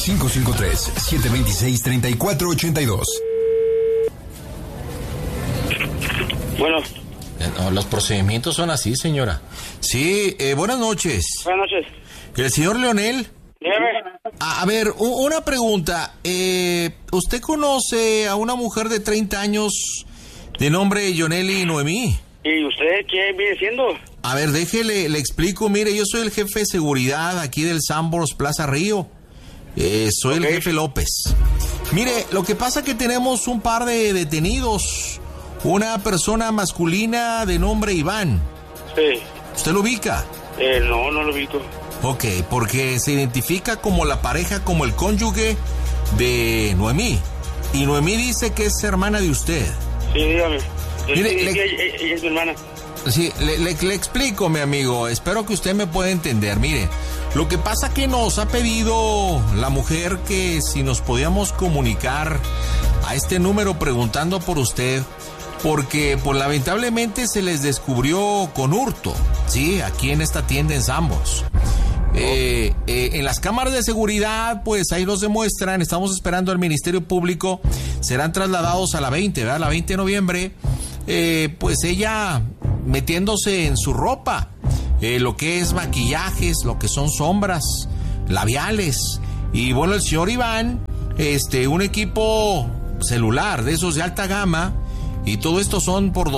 553-726-3482. Bueno. No, los procedimientos son así, señora. Sí, buenas noches. Buenas noches. ¿El señor Leonel? Dígame. A ver, una pregunta. ¿Usted conoce a una mujer de 30 años de nombre Yoneli Noemí? ¿Y usted quién viene siendo? A ver, déjele, le explico. Mire, yo soy el jefe de seguridad aquí del Sanborns Plaza Río. Soy el jefe López. Mire, lo que pasa es que tenemos un par de detenidos. Una persona masculina de nombre Iván. Sí. ¿Usted lo ubica? No lo ubico. Ok, porque se identifica como la pareja, como el cónyuge de Noemí. Y Noemí dice que es hermana de usted. Sí, dígame. Mire, ella es mi hermana. Sí, le explico, mi amigo. Espero que usted me pueda entender. Mire, lo que pasa que nos ha pedido la mujer que si nos podíamos comunicar a este número preguntando por usted, porque pues lamentablemente se les descubrió con hurto, ¿sí? Aquí en esta tienda en Sanborns. En las cámaras de seguridad, pues ahí nos demuestran, estamos esperando al Ministerio Público, serán trasladados a la 20, ¿verdad? La 20 de noviembre, pues ella metiéndose en su ropa, lo que es maquillajes, lo que son sombras, labiales, y bueno, el señor Iván, un equipo celular de esos de alta gama, y todo esto son por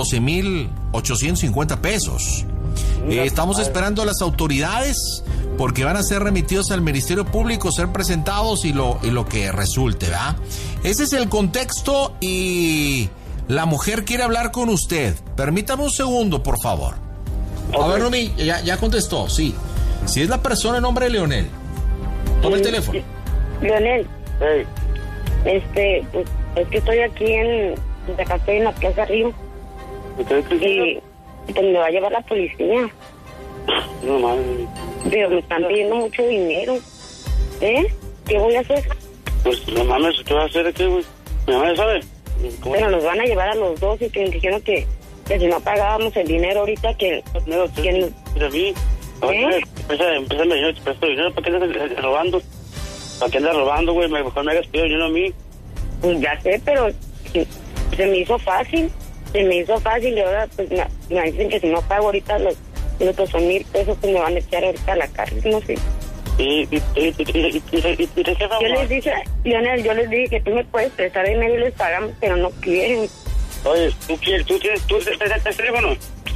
12,850 pesos. Estamos esperando a las autoridades porque van a ser remitidos al Ministerio Público, ser presentados y lo que resulte, ¿verdad? Ese es el contexto y la mujer quiere hablar con usted. Permítame un segundo, por favor. A ver, Romy, ya contestó, sí. Si es la persona en nombre de Leonel. Toma el teléfono. Leonel. Hey. Pues es que estoy aquí acá estoy en la Plaza Río. ¿Y pues me va a llevar la policía. No mames. Pero me están pidiendo mucho dinero. ¿Qué voy a hacer? Pues no mames, ¿qué vas a hacer aquí, güey? Mi mamá ya sabe. Pero nos van a llevar a los dos y que dijeron que si no pagábamos el dinero ahorita que Mira a mí. Empieza me presto dinero. ¿Para qué andas robando? ¿Para qué andas robando, güey? Mejor me hagas pedir dinero a mí. Pues ya sé, pero se me hizo fácil. Y ahora pues me dicen que si no pago ahorita los 1,000 pesos que me van a echar ahorita a la cárcel, no sé. ¿Y qué favor? Yo les dije, Leonel, que tú me puedes prestar dinero y les pagamos, pero no quieren. Oye, ¿tú tienes teléfono?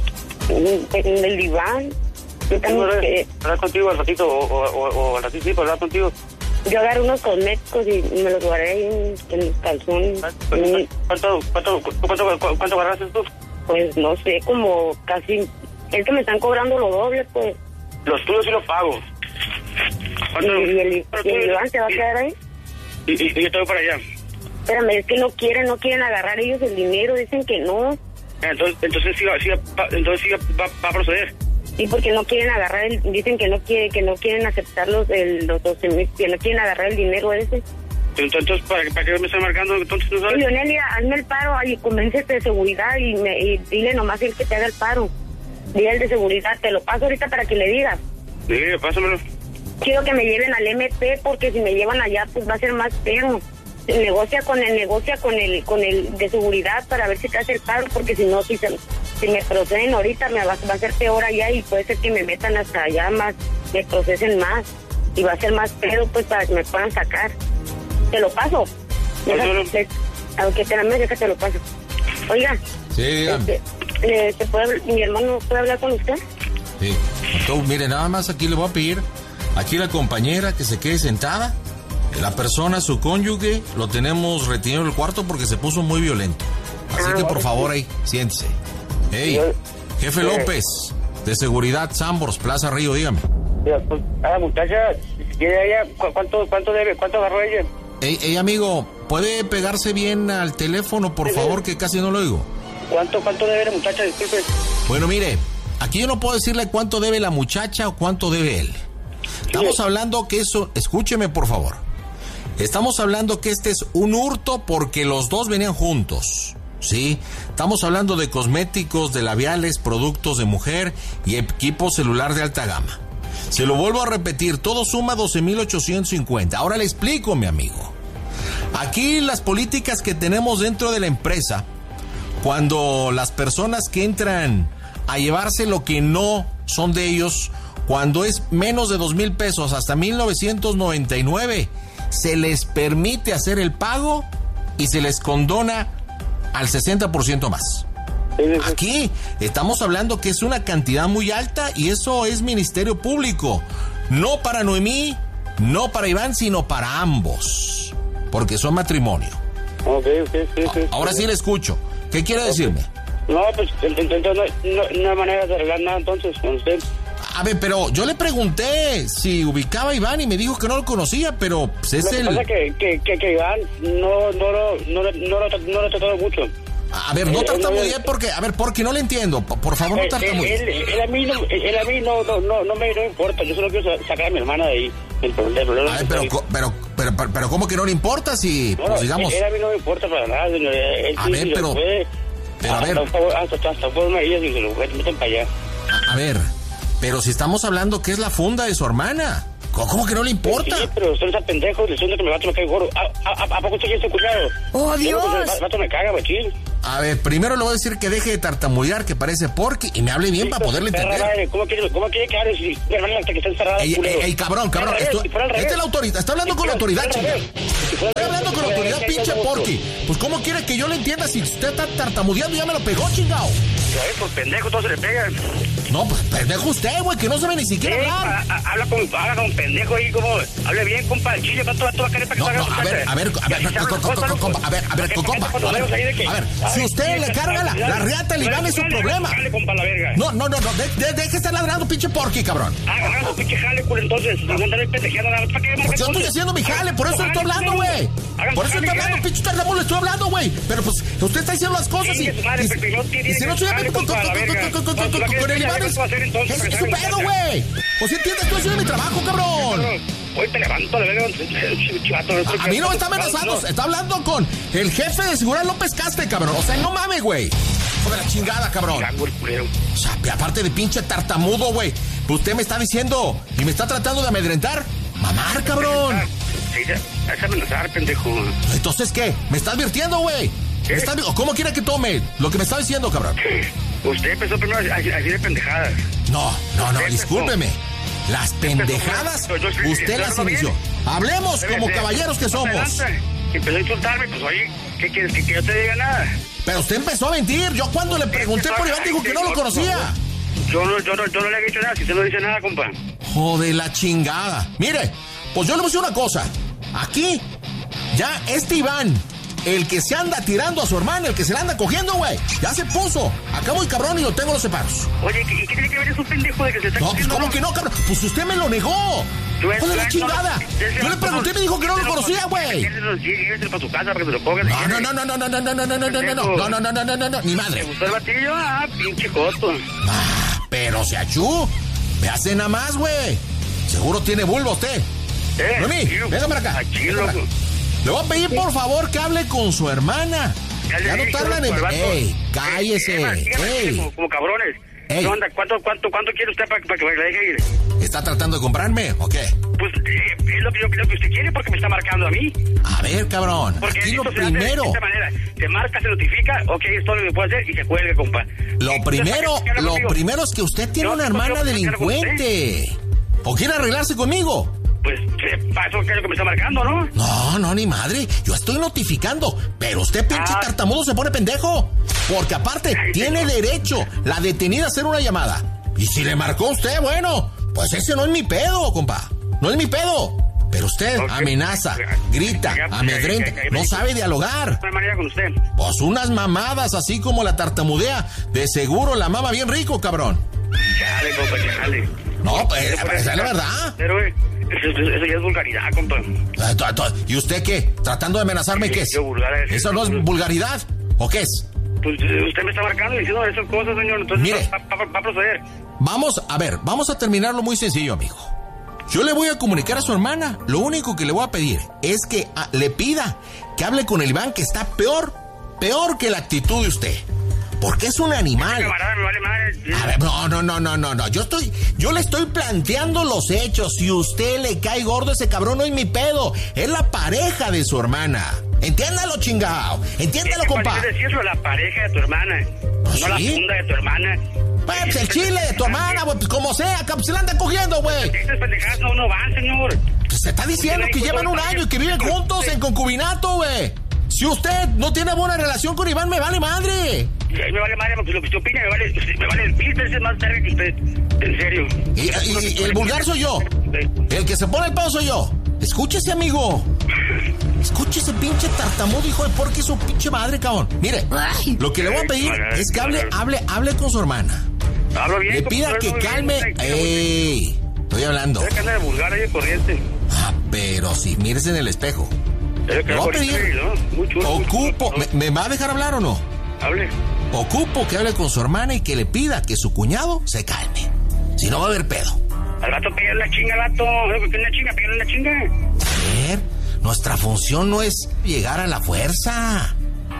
El Iván. Yo también ¿Hablar contigo al ratito o al ratito sí para hablar contigo? Yo agarré unos cosméticos y me los guardé ahí en el calzón. ¿Cuánto agarraste tú? Pues no sé, como casi... Es que me están cobrando lo doble, pues. Los tuyos sí los pago. ¿Y el Iván se va a quedar ahí? Y yo te voy para allá. Espérame, es que no quieren agarrar ellos el dinero, dicen que no. Entonces sí va a proceder. Sí, porque no quieren agarrar dicen que no quieren aceptar los 12,000, que no quieren agarrar el dinero ese. Entonces, ¿para qué me están marcando? Entonces, ¿no sabes? Sí, Leonel, hazme el paro y convéncete de seguridad y dile nomás el que te haga el paro. Dile el de seguridad, te lo paso ahorita para que le digas. Sí, pásamelo. Quiero que me lleven al MP porque si me llevan allá pues va a ser más feo. Negocia con el de seguridad para ver si te hace el paro, porque si no, si me proceden ahorita me va a ser peor allá y puede ser que me metan hasta allá más, me procesen más y va a ser más peor pues para que me puedan sacar. Te lo paso. Aunque te la deja, te lo paso. Oiga. Sí, dígame. ¿Mi hermano puede hablar con usted? Sí. Entonces, mire, nada más aquí le voy a pedir, aquí la compañera que se quede sentada. La persona, su cónyuge, lo tenemos retenido en el cuarto porque se puso muy violento. Así que por favor ahí, siéntese. Hey, jefe López, de seguridad Sanborns, Plaza Río, dígame. Pues, a la muchacha, si quiere ella, ¿cuánto debe? ¿Cuánto agarró ella? Hey, amigo, ¿puede pegarse bien al teléfono, por favor, que casi no lo oigo? ¿Cuánto debe la muchacha? Disculpe. Bueno, mire, aquí yo no puedo decirle cuánto debe la muchacha o cuánto debe él. Estamos hablando que eso, escúcheme por favor. Estamos hablando que este es un hurto porque los dos venían juntos, ¿sí? Estamos hablando de cosméticos, de labiales, productos de mujer y equipo celular de alta gama. Se lo vuelvo a repetir, todo suma 12,850. Ahora le explico, mi amigo. Aquí las políticas que tenemos dentro de la empresa, cuando las personas que entran a llevarse lo que no son de ellos, cuando es menos de 2,000 pesos hasta 1,999, se les permite hacer el pago y se les condona al 60% más. Aquí estamos hablando que es una cantidad muy alta y eso es Ministerio Público. No para Noemí, no para Iván, sino para ambos, porque son matrimonio. Sí. Ahora sí le escucho. ¿Qué quiere decirme? No, pues entonces no hay manera de arreglar nada entonces con usted. A ver, pero yo le pregunté si ubicaba a Iván y me dijo que no lo conocía, pero pues es el... Lo que pasa es que Iván no lo ha tratado mucho. A ver, no tartamudee porque... A ver, porque no le entiendo. Por favor, no tartamudee. Él a mí no me importa. Yo solo quiero sacar a mi hermana de ahí. El problema. A ver, pero ¿cómo que no le importa si, no, pues digamos... Él a mí no me importa para nada, señor. A ver, pero a ver... Hasta forma ellas y se lo meten para allá. A ver, pero si estamos hablando que es la funda de su hermana... ¿Cómo que no le importa? Sí, pero usted está pendejo, le estoy diciendo que me vato me cae gordo. ¿A poco usted ya está cuidado? ¡Oh, Dios! El vato me caga, machín. A ver, primero le voy a decir que deje de tartamudear, que parece Porky, y me hable bien para poderle entender. Madre, ¿Cómo quiere que hable si mi hermana hasta que está encerrada? Ey, cabrón, esta es la autoridad, está hablando con la autoridad, chingada. Estoy hablando con la autoridad, pinche Porky. Pues ¿cómo quiere que yo le entienda si usted está tartamudeando? Ya me lo pegó, chingado. Pues pendejo, todos se le pegan. No, pues pendejo usted, güey, que no sabe ni siquiera hablar. Habla con pendejo ahí, como, hable bien, compa, el chile, ¿cuánto va a querer para que no, a ver, si usted le carga la riata al Iván es su problema. No, deje de estar ladrando, pinche Porky, cabrón. Haga su pinche jale, pues entonces, no andar pendejeando nada más para que... Pues yo estoy haciendo mi jale, por eso estoy hablando, güey. Por eso estoy hablando, pinche tartamudo, le estoy hablando, güey. Pero pues, usted está diciendo las cosas y si no estoy hablando con el Iván, es su pedo, güey. O si entiendes, estoy haciendo mi trabajo, cabrón. Hoy te levanto, le veo, chivato. A mí no me está amenazando, está hablando con el jefe de seguridad López Castre, cabrón. O sea, no mames, güey. Hijo de la chingada, cabrón. O sea, aparte de pinche tartamudo, güey. Usted me está diciendo y me está tratando de amedrentar. Mamar, cabrón. Sí, es amenazar, pendejo. Entonces, ¿qué? ¿Me está advirtiendo, güey? ¿Cómo quiere que tome lo que me está diciendo, cabrón? Usted empezó primero así de pendejadas. No, discúlpeme. Las pendejadas, usted las inició. Hablemos como caballeros que somos. Empezó a insultarme, pues oye, ¿qué quieres? ¿Que yo te diga nada? Pero usted empezó a mentir. Yo cuando le pregunté por Iván dijo que no lo conocía. Yo no le he dicho nada, si usted no dice nada, compa. Joder, la chingada. Mire, pues yo le voy a decir una cosa. Aquí, ya Iván, el que se anda tirando a su hermana, el que se la anda cogiendo, güey, ya se puso. Acabo el cabrón y lo tengo los separos. Oye, ¿y qué tiene que ver eso, pendejo, de que se está cogiendo? No, pues ¿cómo que no, cabrón? Pues usted me lo negó. Joder, la chingada. Yo le pregunté y me dijo que no lo conocía, güey. Lléveselo para su casa para que se lo cogan. No, ni madre. ¿Te gustó el batillo? Ah, pinche coto. Pero se achú. Me hace nada más, güey. Seguro tiene vulva usted. Noemí, venga para acá. Le voy a pedir, por favor, que hable con su hermana. Ya no tardan en... ¡Ey, cállese! ¡Ey! Como cabrones. ¿Qué onda? ¿Cuánto quiere usted para que la deje ir? ¿Está tratando de comprarme o qué? Pues es lo que usted quiere porque me está marcando a mí. A ver, cabrón. Porque aquí lo primero... de esta manera. Se marca, se notifica, ok, esto es lo que puede hacer y se cuelga, compa. Lo primero es que usted tiene una hermana delincuente. ¿O quiere arreglarse conmigo? Pues, ¿eso qué es lo que me está marcando, no? No, ni madre. Yo estoy notificando. Pero usted, pinche tartamudo, se pone pendejo. Porque aparte, tiene derecho la detenida a hacer una llamada. Y si le marcó usted, bueno, pues ese no es mi pedo, compa. No es mi pedo. Pero usted amenaza, grita, amedrenta, no sabe dialogar. No hay manera con usted. Pues unas mamadas así como la tartamudea. De seguro la mama bien rico, cabrón. Chale, compa, chale. No, pues, es la verdad. Pero, eso ya es vulgaridad, compa. ¿Y usted qué? ¿Tratando de amenazarme qué es? ¿Eso no es vulgaridad? ¿O qué es? Pues usted me está marcando diciendo esas cosas, señor. Entonces, mire, va a proceder. Vamos a terminarlo muy sencillo, amigo. Yo le voy a comunicar a su hermana. Lo único que le voy a pedir es que le pida que hable con el Iván, que está peor que la actitud de usted. porque es un animal. Camarada, me vale madre. A ver, no. Yo le estoy planteando los hechos. Si usted le cae gordo, ese cabrón no es mi pedo. Es la pareja de su hermana. Entiéndalo, chingao. Entiéndalo, compa. ¿Qué decirlo? La pareja de tu hermana. ¿Sí? No la funda de tu hermana. Pues el chile de tu hermana, güey. Pues como sea, cabrón, se la anda cogiendo, güey. Estas pendejadas no van, señor. Pues se está diciendo que llevan un año y que viven juntos en concubinato, güey. Si usted no tiene buena relación con Iván, me vale madre. Y ahí me vale madre porque lo que usted opina me vale 1000 veces más verga que usted. En serio. Y el vulgar soy yo. El que se pone el pedo soy yo. Escúchese, amigo. Escúchese, pinche tartamudo, hijo de porqué su pinche madre, cabrón. Mire, lo que le voy a pedir es que hable con su hermana. Hablo bien. Le pida que calme. ¡Ey! Estoy hablando. Es que anda de vulgar ahí de corriente. Ah, pero sí, mírese en el espejo. Le voy a pedir. Ocupo. ¿Me va a dejar hablar o no? Hable. Ocupo que hable con su hermana y que le pida que su cuñado se calme. Si no va a haber pedo. Al gato pégale la chinga, gato. Pégale la chinga. A ver, nuestra función no es llegar a la fuerza.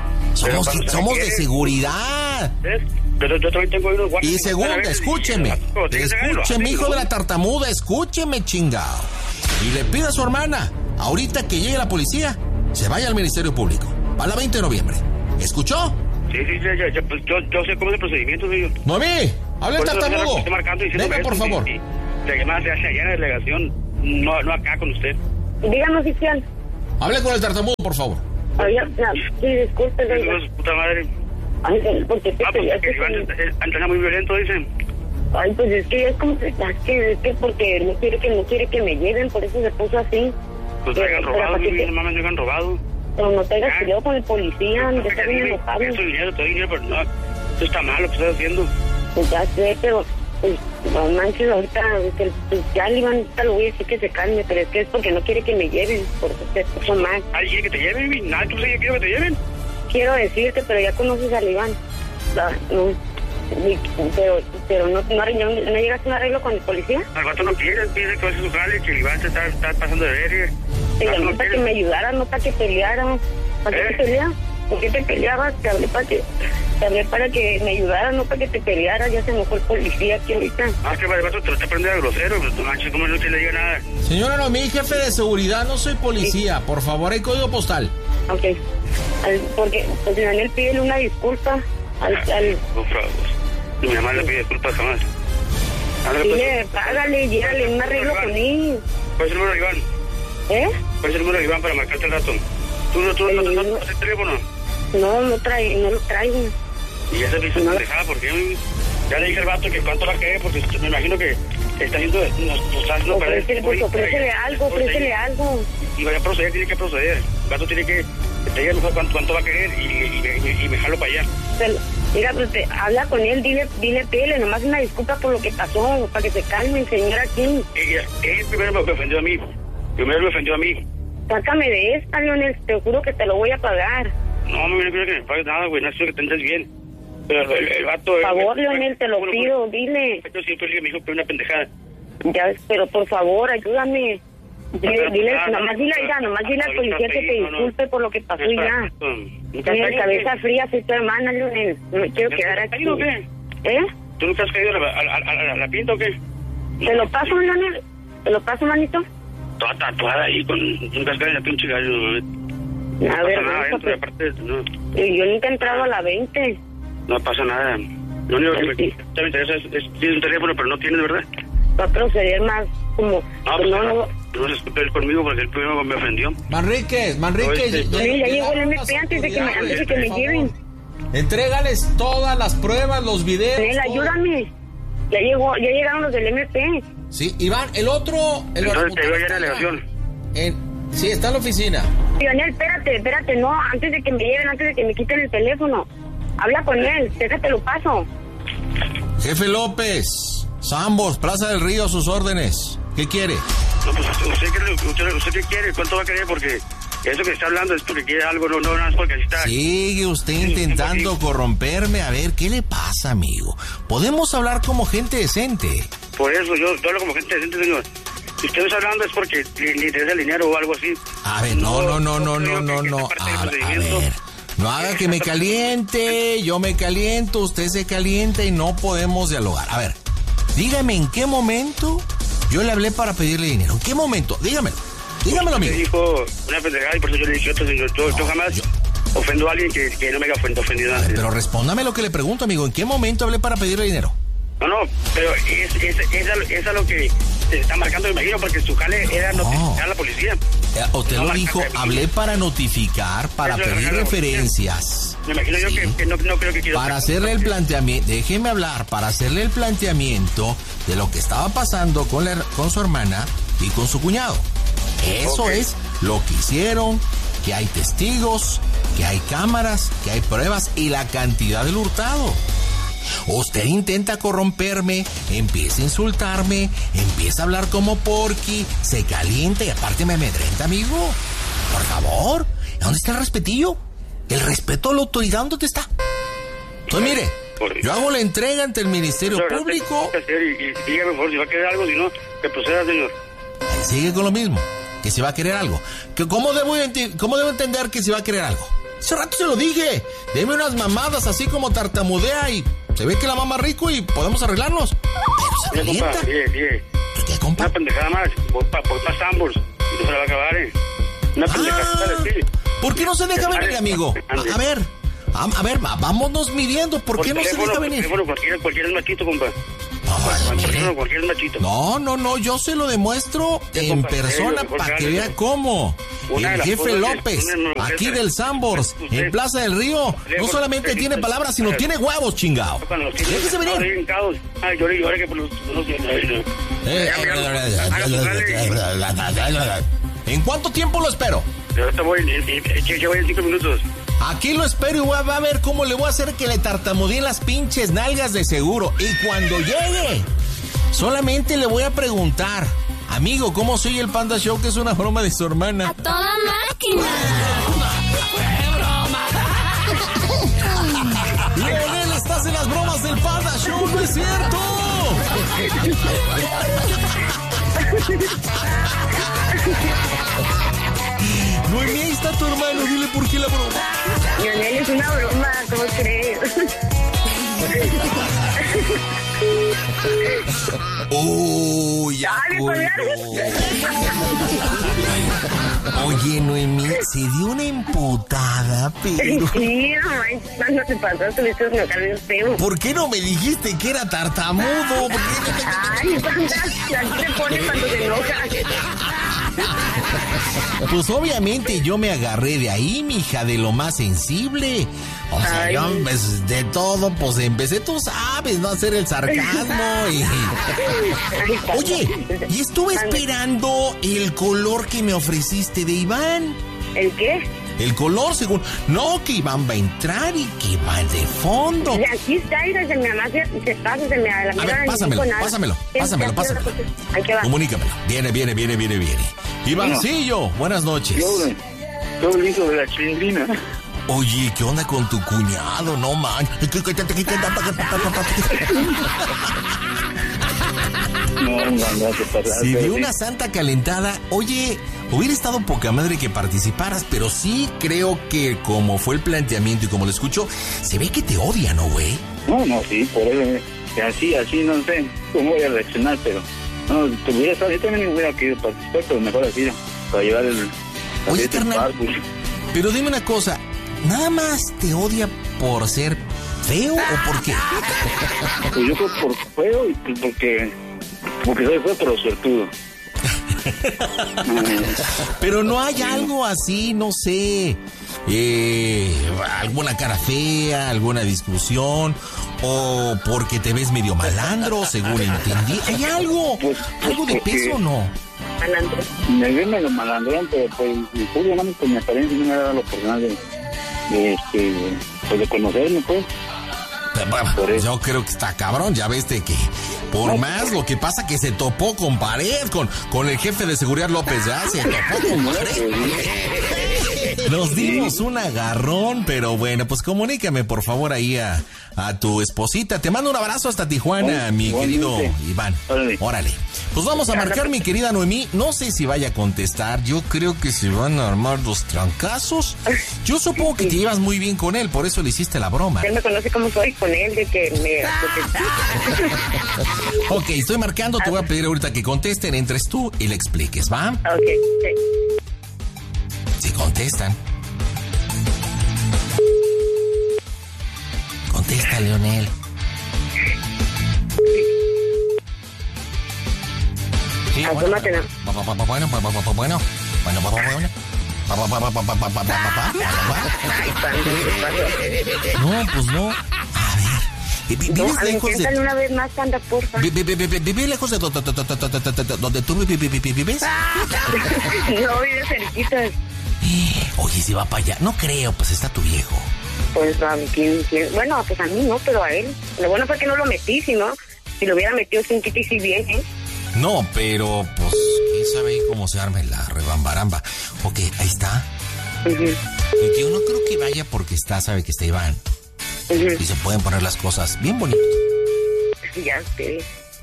Somos de seguridad. ¿Ves? Pero yo también tengo unos guantes. Y segunda, escúcheme, hijo de la tartamuda, escúcheme, chingao. Y le pida a su hermana, ahorita que llegue la policía, se vaya al Ministerio Público, a la 20 de noviembre. ¿Escuchó? Sí, ya, pues yo sé cómo es el procedimiento, señor. Noemí, hable el tartamudo. Venga, por favor. La llamada se hace allá en la delegación, no acá con usted. Dígame, oficial. Hable con el tartamudo, por favor. Sí, disculpe, Puta madre. Ay, porque Anda muy violento, dicen. Ay, pues es que es como es que porque no quiere que me lleven, por eso se puso así. Pues traigan robado, no mames, traigan robado. Pero no traigas cuidado con el policía, me está bien enojado. Te doy dinero, pero no, esto está mal lo que estás haciendo. Pues ya sé, pero pues no manches, ahorita pues ya le iban, ahorita lo voy a decir que se calme, pero es que es porque no quiere que me lleven, porque se puso mal. ¿Alguien quiere que te lleven? ¿Nadie tú sabes quiero que te lleven? Quiero decirte, pero ya conoces al Iván. No, pero no llegaste a un arreglo con el policía. Al gato no pide que va a hacer su jale, que el Iván te está pasando de verga. Te llamé para que me ayudara, no para que peleara. ¿Para qué te peleas? ¿Por qué te peleabas? Te hablé para que me ayudara, no para que te peleara. Ya se enojó el policía aquí ahorita. Que vale, te lo está prendiendo de grosero, pero no manches, ¿cómo no te le diga nada? Señora, no, mi jefe de seguridad, no soy policía. Sí. Por favor, hay código postal. Ok. Porque pues Daniel pide una disculpa al... Por favor. Mi mamá le pide disculpas jamás. Dile, págale, llégale un arreglo con él. ¿Cuál es el número de Iván? ¿Cuál es el número de Iván para marcarte el rato? ¿Tú no tienes el teléfono? No lo traigo. Y ya se me hizo una pendejada, porque ya le dije al vato que cuánto va a querer, porque me imagino que está haciendo... Ofrécele algo. Y vaya a proceder, tiene que proceder. El vato tiene que te diga mejor cuánto va a querer y me jalo para allá. Mira, pues habla con él, dile pele, nomás una disculpa por lo que pasó, para que se calme el señor aquí. Él primero me ofendió a mí. Sácame de esta, Leonel, te juro que te lo voy a pagar. No quiero que me pagues nada, güey, no sé que te entres bien. Pero el vato... Por favor, Leonel, te lo pido, dile. Yo siempre le digo que me dijo que era una pendejada. Ya, pero por favor, ayúdame. Dile al policía que te disculpe por lo que pasó y ya. Tienes cabeza fría, soy tu hermana, Leonel. No me quiero quedar aquí. ¿Tú nunca has caído a la pinta o qué? ¿Te lo paso, Leonel? ¿Te lo paso, manito? Toda tatuada ahí con un cascabel en la pinche gallo. No pasa nada adentro, aparte, no. Yo nunca he entrado a la 20. No pasa nada. Lo único que me interesa es tienes un teléfono, pero no tienes, ¿verdad? Va a proceder más como... No se escupe él conmigo porque él primero me ofendió. Manríquez. Ya llegó el MP antes de que me lleven. Entrégales todas las pruebas, los videos. Ayúdame. Ya llegaron los del MP. Sí, Iván, el otro... Entonces te veo allá en la delegación. Sí, está en la oficina. Lionel, espérate, no, antes de que me lleven, antes de que me quiten el teléfono. Habla con él, déjate lo paso. Jefe López, Zambos, Plaza del Río, a sus órdenes. ¿Qué quiere? No, pues usted qué quiere, cuánto va a querer, porque eso que está hablando es porque quiere algo, no nada más porque así está. Sigue usted intentando corromperme. A ver, ¿qué le pasa, amigo? Podemos hablar como gente decente. Por eso, yo hablo como gente decente, señor. Si usted está hablando es porque le interesa el dinero o algo así. A ver, no. A ver, No haga que me caliente, yo me caliento, usted se calienta y no podemos dialogar. A ver, dígame en qué momento yo le hablé para pedirle dinero. ¿En qué momento? Dígamelo, amigo. Me dijo una pendejada y por eso yo le dije, yo jamás ofendo a alguien que no me haya ofendido antes. Pero respóndame lo que le pregunto, amigo. ¿En qué momento hablé para pedirle dinero? No, pero es a lo que se está marcando, me imagino, porque su jale era notificar a la policía. Usted lo dijo, hablé para notificar, para pedir referencias. Me imagino yo que no creo que quiera. Para hacerle el planteamiento, déjeme hablar, para hacerle el planteamiento de lo que estaba pasando con su hermana y con su cuñado. Eso es lo que hicieron, que hay testigos, que hay cámaras, que hay pruebas y la cantidad del hurtado. Usted intenta corromperme, empieza a insultarme, empieza a hablar como porqui, se calienta y aparte me amedrenta, amigo. Por favor, ¿dónde está el respetillo? ¿El respeto a la autoridad dónde está? Entonces, mire, yo hago la entrega ante el Ministerio Público. Y dígame, por favor, si va a querer algo, si no, que proceda, señor. Sigue con lo mismo, que si va a querer algo. ¿Cómo debo entender que si va a querer algo? Hace rato se lo dije. Deme unas mamadas así como tartamudea y se ve que la mama rico y podemos arreglarnos. Pero se calienta. ¿Qué, compa? Una pendejada más, por más ambos. Y no se la va a acabar, Una pendejada, sí. ¿Por qué no se deja venir, amigo? A ver, vámonos midiendo. ¿Por qué no se deja venir? Cualquiera es machito, compa. Cualquier machito. No, yo se lo demuestro en persona para que vea cómo. El jefe López, aquí del Sambors, en Plaza del Río, no solamente tiene palabras, sino tiene huevos, chingao. Déjese venir. ¿En cuánto tiempo lo espero? Ahorita voy en 5 minutos. Aquí lo espero y va a ver cómo le voy a hacer que le tartamudeen las pinches nalgas de seguro. Y cuando llegue, solamente le voy a preguntar, amigo, ¿cómo soy el Panda Show? Que es una broma de su hermana. ¡A toda máquina! Leonel, estás en las bromas del Panda Show, ¿no es cierto? Noemí, ahí está tu hermano, dile por qué la broma. Leonel, es una broma, ¿cómo crees? Ya Oye, Noemí, se dio una emputada, pero... Sí, no te pasó, tuviste un local feo. ¿Por qué no me dijiste que era tartamudo? Ay, así se pone cuando se enoja. Pues obviamente yo me agarré de ahí, mija, de lo más sensible. O sea, yo pues, de todo, pues empecé, tú sabes, ¿no? A hacer el sarcasmo y... Oye, y estuve esperando el color que me ofreciste de Iván. ¿El qué? El color, según... No, que Iván va a entrar y que va de fondo. Y aquí está, y se me amase, se pasa, se me... A ver, pásamelo. Ahí que va. Comunícamelo. Viene. Ivancillo, buenas noches. Yo el hijo de la chilindrina. Oye, ¿qué onda con tu cuñado? No, man. No te pasaste. Si dio una santa calentada, oye, hubiera estado poca madre que participaras, pero sí creo que como fue el planteamiento y como lo escucho, se ve que te odia, ¿no, güey? No, sí, por eso, así, no sé cómo voy a reaccionar, pero no, te hubiera estado, yo también hubiera querido participar, pero mejor así, para llevar el... Oye, carnal, pero dime una cosa, ¿nada más te odia por ser feo o por qué? Pues yo creo por feo y porque soy feo, pero suertudo. Pero no hay algo así, no sé, alguna cara fea, alguna discusión, o porque te ves medio malandro, según entendí. ¿Hay algo? ¿Algo de peso o no? Malandro. Me veo medio malandrón, pero pues obviamente con mi apariencia no me ha dado la oportunidad de conocerme, pues. Bueno, yo creo que está cabrón, ya ves que por más lo que pasa que se topó con pared, con el jefe de seguridad López, ya se topó con pared. Nos dimos un agarrón, pero bueno, pues comunícame por favor ahí a tu esposita. Te mando un abrazo hasta Tijuana, mi querido Iván. Órale. Pues vamos a marcar, mi querida Noemí. No sé si vaya a contestar. Yo creo que se van a armar los trancazos. Yo supongo que te llevas muy bien con él, por eso le hiciste la broma. Él me conoce como soy con él, de que me... Ok, estoy marcando. Te voy a pedir ahorita que contesten, entres tú y le expliques, ¿va? Ok, sí. Si contestan. Contesta, Leonel. Sí, Asómatela. Bueno. No, pues no. A ver. ¿Vives lejos de...? una vez más, anda, porfa. ¿Vives lejos de donde tú vives? No, vive cerquita. Oye, si va para allá. No creo, pues está tu viejo. Pues a mí, bueno, pues a mí no, pero a él. Lo bueno fue que no lo metí, si no, si lo hubiera metido sin quita y si bien, ¿eh? No, pero pues, ¿quién sabe ahí cómo se arme la rebambaramba? Ok, ahí está. Yo no creo que vaya porque sabe que está Iván. Y se pueden poner las cosas bien bonitas. Ya sé.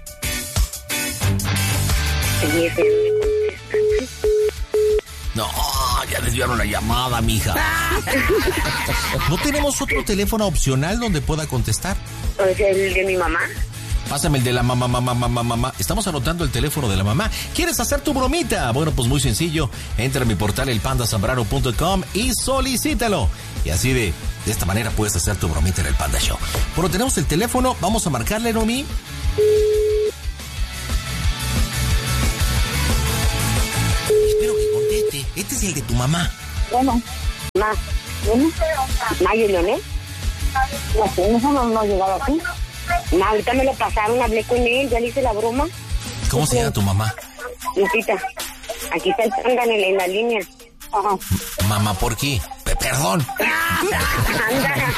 Y ese me contesta. No, ya desviaron la llamada, mija. ¿No tenemos otro teléfono opcional donde pueda contestar? ¿Es el de mi mamá? Pásame el de la mamá. Estamos anotando el teléfono de la mamá. ¿Quieres hacer tu bromita? Bueno, pues muy sencillo. Entra a mi portal elpandasambrano.com y solicítalo. Y así de esta manera puedes hacer tu bromita en el Panda Show. Bueno, tenemos el teléfono. Vamos a marcarle, Noemí. Espero que conteste. Este es el de tu mamá. Bueno, ¿Mayo Leonel? No ha llegado aquí. No, ahorita me lo pasaron, hablé con él, ya le hice la broma. ¿Cómo se llama tu mamá? Lupita, aquí está el Panda en la línea. Ajá. Mamá, ¿por qué? Perdón. Anda.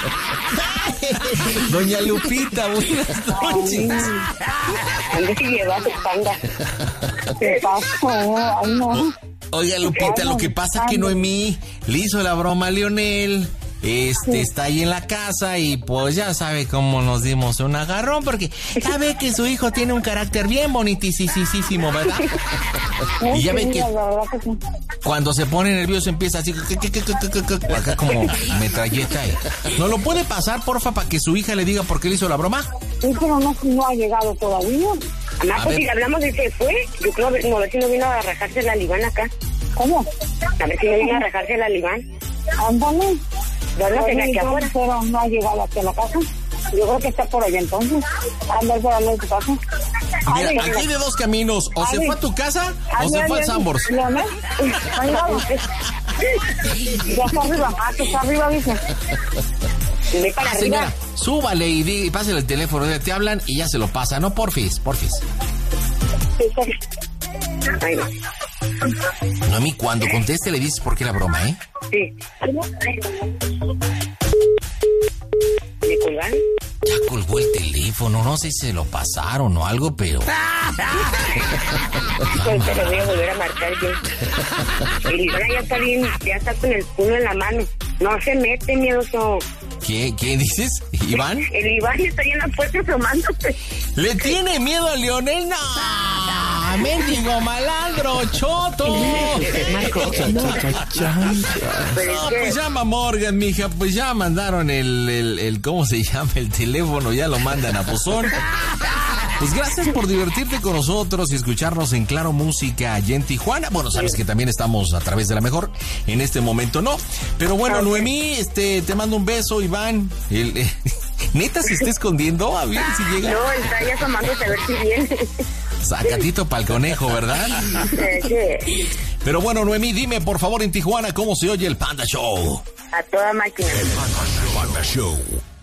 Doña Lupita, buenas noches. ¿Dónde se lleva a tu Panda? ¿Qué pasó? Ay, no. Oiga, Lupita, lo que pasa es que Noemí le hizo la broma a Leonel. Está ahí en la casa y pues ya sabe cómo nos dimos un agarrón porque sabe que su hijo tiene un carácter bien bonitísimo, ¿verdad? Y ya ve que cuando se pone nervioso empieza así, acá como metralleta. ¿No lo puede pasar, porfa, para que su hija le diga por qué le hizo la broma? Sí, pero no ha llegado todavía. Además, pues si le hablamos de que fue, yo creo a ver si no vino a rajarse la Libán acá. ¿Cómo? A ver si no vino a rajarse la Libán. Ándale. ¿Verdad? Pero no ha llegado aquí a la casa. Yo creo que está por allá entonces. Anda por allá de tu casa. Mira, aquí hay de dos caminos. O se fue a tu casa o se fue al Sambors. Ya está arriba. Está arriba, dice. Ve para arriba. Señora, súbale y pásale el teléfono. Te hablan y ya se lo pasa. No, porfis. Ay, no. Noemí, cuando conteste le dices por qué la broma, ¿eh? Sí. ¿Le colgaron? Ya colgó el teléfono, no sé si se lo pasaron o algo, pero... Pues te lo voy a volver a marcar yo. El Iván ya está bien, ya está con el puño en la mano. No se mete, miedoso. ¿Qué dices, Iván? El Iván está ahí en la puerta asomándose. ¿Le tiene miedo a Leonel? ¡No! ¡Mendigo malandro, choto! Pues llama Morgan, mija, pues ya mandaron el ¿cómo se llama? El teléfono, ya lo mandan a Pozón. Pues gracias por divertirte con nosotros y escucharnos en Claro Música allá en Tijuana. Bueno, sabes que también estamos a través de La Mejor. En este momento no. Pero bueno, Noemí, te mando un beso, Iván. ¿Neta se está escondiendo? A ver si llega. No, está ahí asomándose a ver si viene. Sacatito pa'l conejo, ¿verdad? Sí. Pero bueno, Noemí, dime por favor en Tijuana cómo se oye el Panda Show. A toda máquina. El Panda Show.